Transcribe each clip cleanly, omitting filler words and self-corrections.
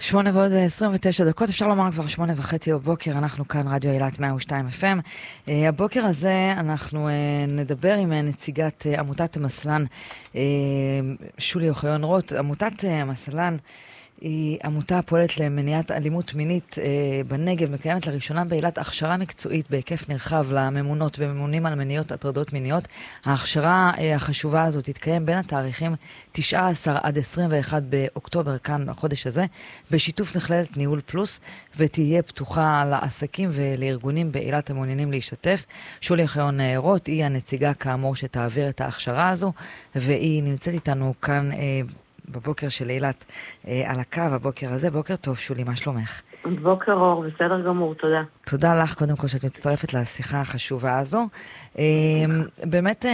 8:29, אפשר לומר כבר 8:30 בבוקר, אנחנו כאן רדיו אילת 102 FM. הבוקר הזה אנחנו נדבר עם נציגת עמותת מסלן, שולי אוחיון רוט. עמותת מסלן היא עמותה הפועלת למניעת אלימות מינית בנגב, מקיימת לראשונה באילת הכשרה מקצועית בהיקף נרחב לממונות וממונים על מניעות הטרדות מיניות. ההכשרה החשובה הזאת תתקיים בין התאריכים 19 עד 21 באוקטובר, כאן בחודש הזה, בשיתוף מכללת ניהול פלוס, ותהיה פתוחה לעסקים ולארגונים באילת המעוניינים להשתתף. שולי אוחיון רוט היא הנציגה כאמור שתעביר את ההכשרה הזו, והיא נמצאת איתנו כאן בבוקר של אילת על הקו, הבוקר הזה. בוקר טוב, שולי, מה שלומך? בוקר אור, בסדר גמור, תודה. תודה לך, קודם כל, שאת מצטרפת לשיחה החשובה הזו. באמת,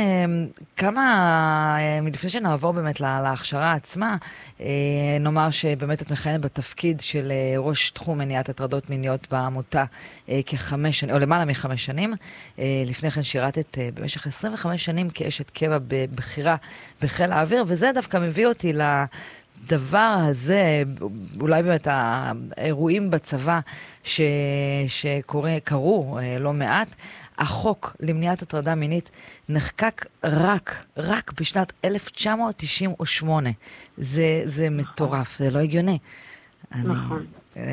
לפני שנעבור באמת להכשרה עצמה, נאמר שבאמת את מכהנת בתפקיד של ראש תחום מניעת הטרדות מיניות בעמותה או למעלה מ5 שנים. לפני כן שירתת במשך 25 שנים כאשת קבע בבחירה בחיל האוויר, וזה דווקא מביא אותי לדבר הזה, אולי באמת האירועים בצבא שקרו לא מעט. החוק למניעת הטרדה מינית נחקק רק בשנת 1998. זה מטורף, זה לא הגיוני. נכון.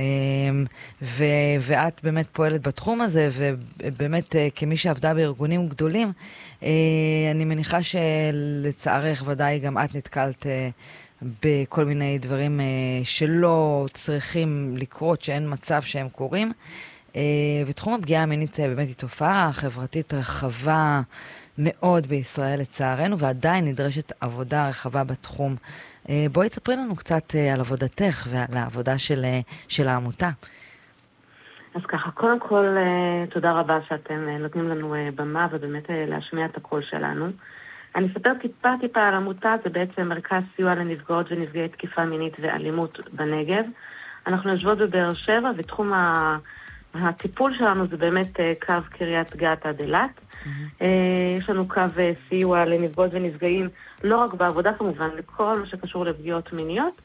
ואת באמת פועלת בתחום הזה, ובאמת כמי שעבדה בארגונים גדולים, אני מניחה שלצערך ודאי גם את נתקלת בכל מיני דברים שלא צריכים לקרות, שאין מצב שהם קורים. ותחום הפגיעה המינית באמת היא תופעה חברתית רחבה מאוד בישראל לצערנו, ועדיין נדרשת עבודה רחבה בתחום. בואי תספרי לנו קצת על עבודתך ועל העבודה של העמותה. אז ככה, קודם כל תודה רבה שאתם נותנים לנו במה ובאמת להשמיע את הקול שלנו. אני אספר טיפה על עמותה, זה בעצם מרכז סיוע לנפגעות ונפגעי תקיפה מינית ואלימות בנגב. אנחנו יושבות בבאר שבע, ותחום הטיפול שלנו זה באמת קו קריית גת עד אילת. יש לנו קו סיוע לנפגעות ונפגעים, לא רק בעבודה כמובן, לכל מה שקשור לפגיעות מיניות,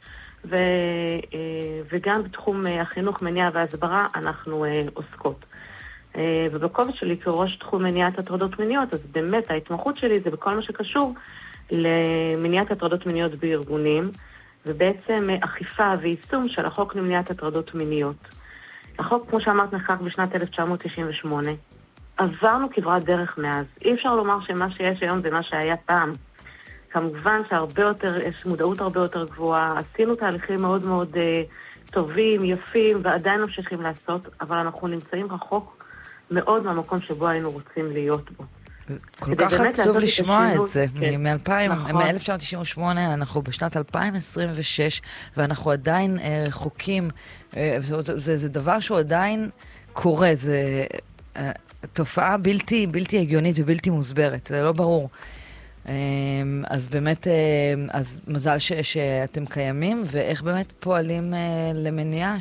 וגם בתחום החינוך, מניעה והסברה אנחנו עוסקות. ובכובע שלי כראש תחום מניעת הטרדות מיניות, אז באמת ההתמחות שלי זה בכל מה שקשור למניעת הטרדות מיניות בארגונים, ובעצם אכיפה ויישום של החוק למניעת הטרדות מיניות. החוק, כמו שאמרת, נחקק בשנת 1998. עברנו כברת דרך מאז. אי אפשר לומר שמה שיש היום זה מה שהיה פעם. כמובן שהרבה יותר, יש מודעות הרבה יותר גבוהה. עשינו תהליכים מאוד מאוד טובים, יפים, ועדיין ממשיכים לעשות, אבל אנחנו נמצאים רחוק מאוד מהמקום שבו היינו רוצים להיות בו. כל כך עצוב לשמוע את זה. מ-1998 אנחנו בשנת 2026, ואנחנו עדיין רחוקים. זה דבר שהוא עדיין קורה. זה תופעה בלתי הגיונית ובלתי מוסברת. זה לא ברור. אז באמת, אז מזל שאתם קיימים, ואיך באמת פועלים למניעה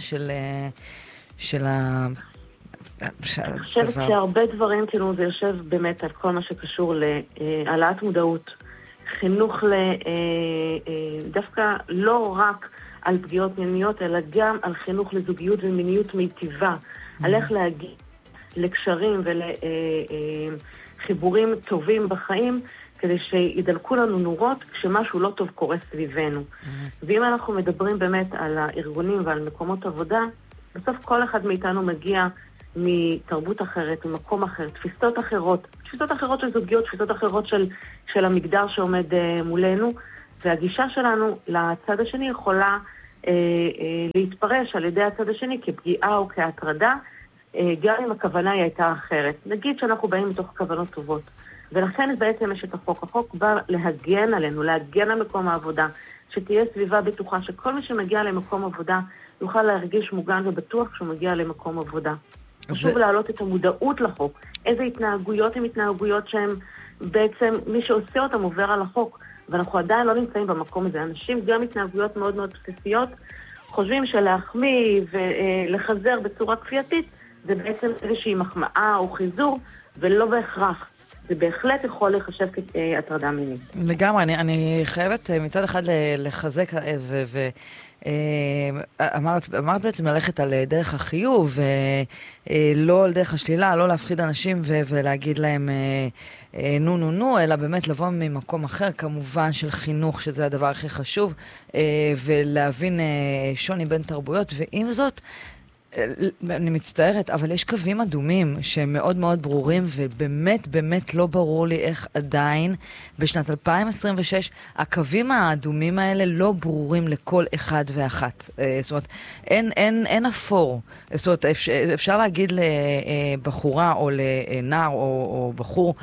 של אני חושבת שהרבה דברים, כאילו, זה יושב באמת על כל מה שקשור להעלאת מודעות, חינוך דווקא לא רק על פגיעות מיניות, אלא גם על חינוך לזוגיות ומיניות מיטיבה, על איך להגיע לקשרים ולחיבורים טובים בחיים, כדי שידלקו לנו נורות כשמשהו לא טוב קורה סביבנו. ואם אנחנו מדברים באמת על הארגונים ועל מקומות עבודה, בסוף כל אחד מאיתנו מגיע מתרבות אחרת, ממקום אחר, תפיסות אחרות של זוגיות, תפיסות אחרות של המגדר שעומד מולנו, והגישה שלנו לצד השני יכולה להתפרש על ידי הצד השני כפגיעה או כהטרדה, גם אם הכוונה היא הייתה אחרת. נגיד שאנחנו באים מתוך כוונות טובות, ולכן בעצם יש את החוק. החוק בא להגן עלינו, להגן על מקום העבודה, שתהיה סביבה בטוחה, שכל מי שמגיע למקום עבודה יוכל להרגיש מוגן ובטוח כשהוא מגיע למקום עבודה. חשוב להעלות את המודעות לחוק. איזה התנהגויות הן התנהגויות שהן בעצם, מי שעושה אותם עובר על החוק, ואנחנו עדיין לא נמצאים במקום הזה. אנשים גם התנהגויות מאוד מאוד בסיסיות, חושבים שלהחמיא ולחזר בצורה כפייתית, זה בעצם איזושהי מחמאה או חיזור, ולא בהכרח. זה בהחלט יכול לחשב כהטרדה מינית. לגמרי, אני חייבת מצד אחד לחזק אמרת בעצם ללכת על דרך החיוב, לא על דרך השלילה, לא להפחיד אנשים ולהגיד להם נו, אלא באמת לבוא ממקום אחר, כמובן של חינוך, שזה הדבר הכי חשוב, ולהבין שוני בין תרבויות, ועם זאת, אני מצטערת, אבל יש קווים אדומים שהם מאוד מאוד ברורים, ובאמת לא ברור לי איך עדיין בשנת 2026 הקווים האדומים האלה לא ברורים לכל אחד ואחת. זאת אומרת, אין אפור. זאת אומרת, אפשר להגיד לבחורה או לנער או בחור,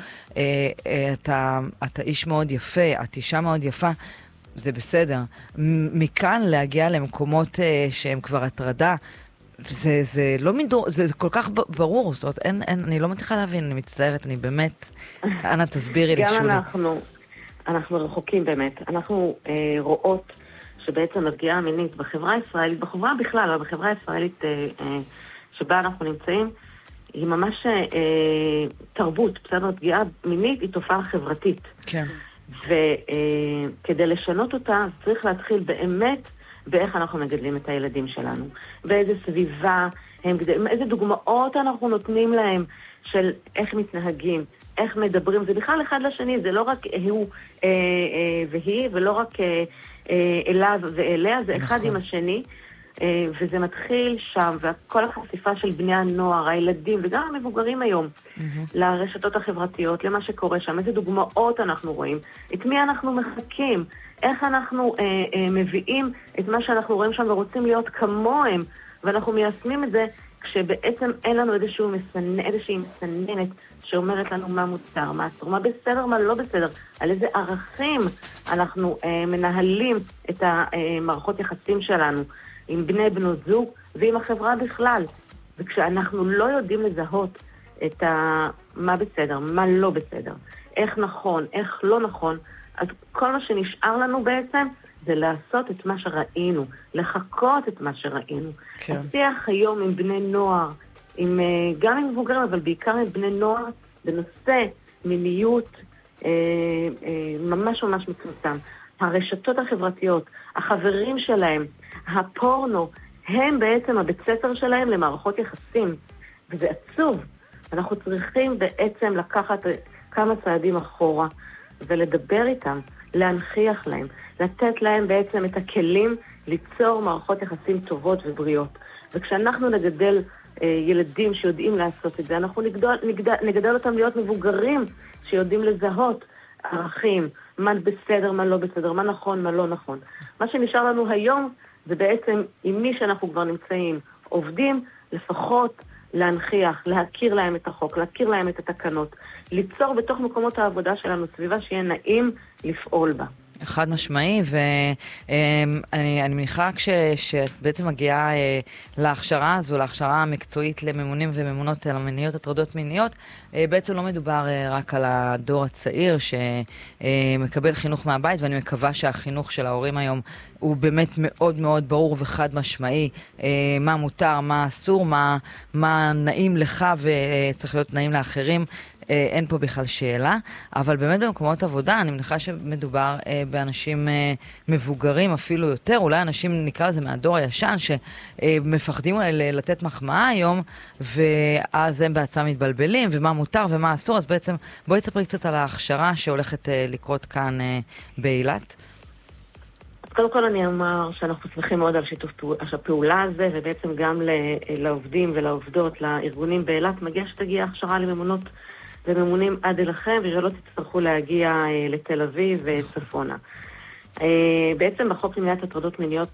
אתה איש מאוד יפה, את אישה מאוד יפה, זה מכאן להגיע למקומות שהם כבר הטרדה, זה לא זה כל כך ברור, זאת אומרת, אני לא מצליחה להבין, אני מצטערת, אני באמת, אנא תסבירי לי שולי. גם אנחנו רחוקים באמת, אנחנו רואות שבעצם הפגיעה המינית בחברה הישראלית, בחברה בכלל, אבל בחברה הישראלית שבה אנחנו נמצאים, היא ממש תרבות, בסדר, פגיעה מינית היא תופעה חברתית. כן. וכדי לשנות אותה, צריך להתחיל באמת באיך אנחנו מגדלים את הילדים שלנו, באיזה סביבה הם גדלים, איזה דוגמאות אנחנו נותנים להם של איך מתנהגים, איך מדברים, זה בכלל אחד לשני, זה לא רק הוא והיא, ולא רק אליו ואליה, זה אחד עם השני, וזה מתחיל שם, וכל החשיפה של בני הנוער, הילדים, וגם המבוגרים היום, לרשתות החברתיות, למה שקורה שם, איזה דוגמאות אנחנו רואים, את מי אנחנו מחכים, איך אנחנו מביאים את מה שאנחנו רואים שם ורוצים להיות כמוהם, ואנחנו מיישמים את זה כשבעצם אין לנו איזושהי מסננת שאומרת לנו מה מותר, מה אסור, מה בסדר, מה לא בסדר, על איזה ערכים אנחנו מנהלים את המערכות יחסים שלנו עם בני בנות זוג ועם החברה בכלל. וכשאנחנו לא יודעים לזהות את מה בסדר, מה לא בסדר, איך נכון, איך לא נכון, אז כל מה שנשאר לנו בעצם זה לעשות את מה שראינו, לחכות את מה שראינו. כן. השיח היום עם בני נוער, גם עם מבוגרים, אבל בעיקר עם בני נוער, בנושא מיניות ממש מצומצם. הרשתות החברתיות, החברים שלהם, הפורנו, הם בעצם הבית ספר שלהם למערכות יחסים. וזה עצוב. אנחנו צריכים בעצם לקחת כמה צעדים אחורה ולדבר איתם, להנכיח להם, לתת להם בעצם את הכלים ליצור מערכות יחסים טובות ובריאות. וכשאנחנו נגדל ילדים שיודעים לעשות את זה, אנחנו נגדל אותם להיות מבוגרים שיודעים לזהות ערכים, מה בסדר, מה לא בסדר, מה נכון, מה לא נכון. מה שנשאר לנו היום זה בעצם עם מי שאנחנו כבר נמצאים, עובדים, לפחות להנכיח, להכיר להם את החוק, להכיר להם את התקנות, ליצור בתוך מקומות העבודה שלנו סביבה שיהיה נעים לפעול בה. חד משמעי, ואני מניחה כשאת בעצם מגיעה להכשרה הזו, להכשרה המקצועית לממונים וממונות על מיניות, הטרדות מיניות, בעצם לא מדובר רק על הדור הצעיר שמקבל חינוך מהבית, ואני מקווה שהחינוך של ההורים היום הוא באמת מאוד מאוד ברור וחד משמעי, מה מותר, מה אסור, מה נעים לך וצריך להיות נעים לאחרים, אין פה בכלל שאלה, אבל באמת במקומות עבודה, אני מניחה שמדובר באנשים מבוגרים אפילו יותר, אולי אנשים נקרא לזה מהדור הישן, שמפחדים אולי לתת מחמאה היום, ואז הם בעצמם מתבלבלים, ומה מותר ומה אסור, אז בעצם בואי תספרי קצת על ההכשרה שהולכת לקרות כאן באילת. קודם כל אני אומר שאנחנו שמחים מאוד על שיתוף הפעולה הזה, ובעצם גם לעובדים ולעובדות, לארגונים באילת, מגיע שתגיע הכשרה לממונות וממונים עד אליכם, ושלא תצטרכו להגיע לתל אביב וצפונה. בעצם בחוק למניעת הטרדות מיניות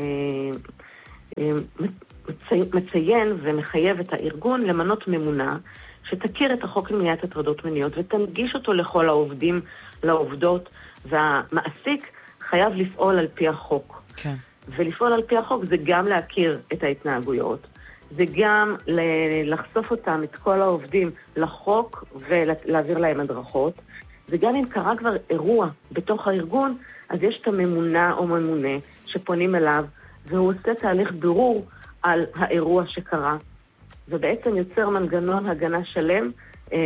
מציין ומחייב את הארגון למנות ממונה שתכיר את החוק למניעת הטרדות מיניות ותנגיש אותו לכל העובדים, לעובדות, והמעסיק חייב לפעול על פי החוק. כן. ולפעול על פי החוק זה גם להכיר את ההתנהגויות, זה גם לחשוף אותם, את כל העובדים, לחוק ולהעביר להם הדרכות. זה גם אם קרה כבר אירוע בתוך הארגון, אז יש את הממונה או ממונה שפונים אליו, והוא עושה תהליך בירור על האירוע שקרה, ובעצם יוצר מנגנון הגנה שלם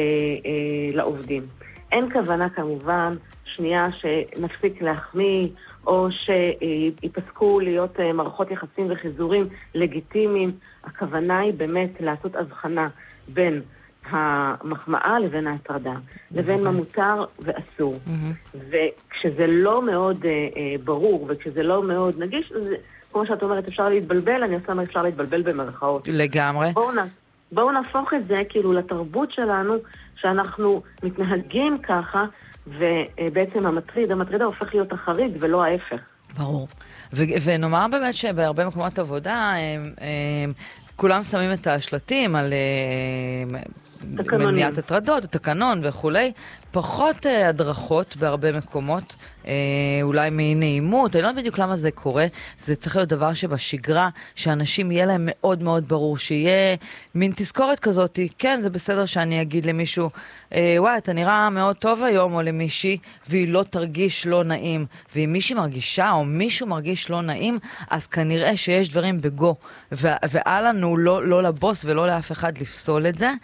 לעובדים. אין כוונה כמובן שנייה שנפסיק להחמיא או שיפסקו להיות מערכות יחסים וחיזורים לגיטימיים. הכוונה היא באמת לעשות הבחנה בין המחמאה לבין ההטרדה, לבין מה מותר ואסור. וכשזה לא מאוד ברור, וכשזה לא מאוד נגיש, כמו שאת אומרת, אפשר להתבלבל, אני עושה מה אפשר להתבלבל במרכאות. לגמרי. בואו נהפוך את זה כאילו לתרבות שלנו, שאנחנו מתנהגים ככה, ובעצם המטריד הופך להיות החריג ולא ההפך. ברור. ונאמר באמת שבהרבה מקומות עבודה, כולם שמים את השלטים על מניעת הטרדות, התקנון וכולי, פחות הדרכות בהרבה מקומות, אולי מנעימות, אני לא יודעת בדיוק למה זה קורה, זה צריך להיות דבר שבשגרה, שאנשים יהיה להם מאוד מאוד ברור, שיהיה מין תזכורת כזאת, כן, זה בסדר שאני אגיד למישהו, וואי, אתה נראה מאוד טוב היום, או למישהי, והיא לא תרגיש לא נעים, ואם מישהי מרגישה, או מישהו מרגיש לא נעים, אז כנראה שיש דברים בגו, ועל לנו לא לבוס ולא לאף אחד לפסול את זה.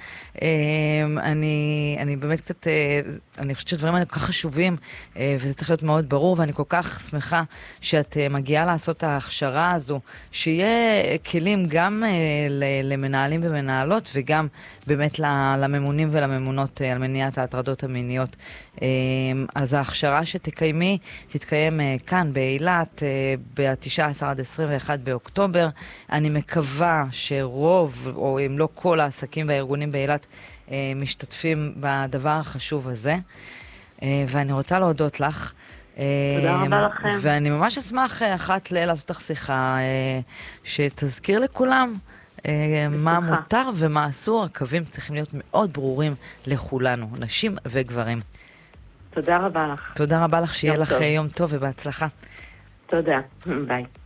אני באמת קצת, אני חושבת שהדברים האלה כל כך חשובים, וזה צריך להיות מאוד ברור, ואני כל כך שמחה שאת מגיעה לעשות ההכשרה הזו, שיהיה כלים גם למנהלים ומנהלות, וגם באמת לממונים ולממונות על מניעת ההטרדות המיניות. אז ההכשרה שתקיימי, תתקיים כאן באילת, ב-19 עד 21 באוקטובר. אני מקווה שרוב, או אם לא כל העסקים והארגונים באילת, משתתפים בדבר החשוב הזה. ואני רוצה להודות לך. תודה רבה לכם. ואני ממש אשמח אחת לעשות לך שיחה, שתזכיר לכולם מה מותר ומה אסור. הקווים צריכים להיות מאוד ברורים לכולנו, נשים וגברים. תודה רבה לך. תודה רבה לך, שיהיה לך יום טוב ובהצלחה. תודה, ביי.